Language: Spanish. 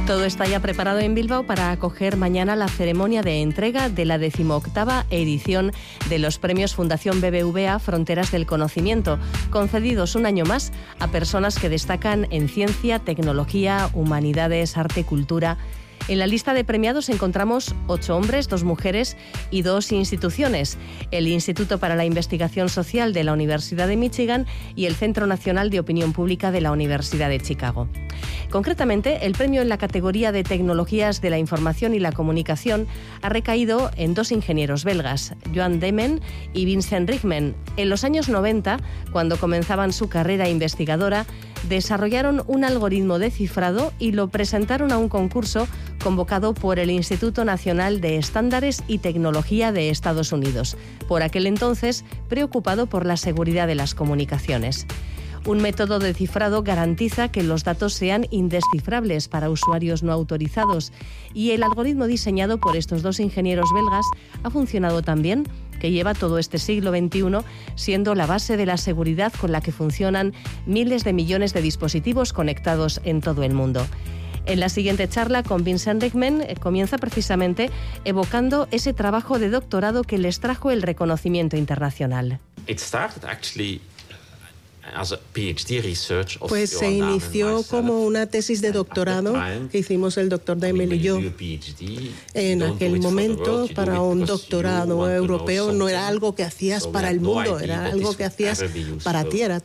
Todo está ya preparado en Bilbao para acoger mañana la ceremonia de entrega de la 18ª edición de los premios Fundación BBVA Fronteras del Conocimiento, concedidos un año más a personas que destacan en ciencia, tecnología, humanidades, arte, cultura. En la lista de premiados encontramos 8 hombres, 2 mujeres y 2 instituciones: el Instituto para la Investigación Social de la Universidad de Michigan y el Centro Nacional de Opinión Pública de la Universidad de Chicago. Concretamente, el premio en la categoría de Tecnologías de la Información y la Comunicación ha recaído en 2 ingenieros belgas, Joan Demen y Vincent Rigmen. En los años 90, cuando comenzaban su carrera investigadora, desarrollaron un algoritmo de cifrado y lo presentaron a un concurso convocado por el Instituto Nacional de Estándares y Tecnología de Estados Unidos, por aquel entonces preocupado por la seguridad de las comunicaciones. Un método de cifrado garantiza que los datos sean indescifrables para usuarios no autorizados, y el algoritmo diseñado por estos 2 ingenieros belgas ha funcionado tan bien que lleva todo este siglo XXI siendo la base de la seguridad con la que funcionan miles de millones de dispositivos conectados en todo el mundo. En la siguiente charla con Vincent Rigmen comienza precisamente evocando ese trabajo de doctorado que les trajo el reconocimiento internacional. Pues se inició como una tesis de doctorado que hicimos el doctor Demen y yo. En aquel momento, para un doctorado europeo no era algo que hacías para el mundo, era algo que hacías para ti, era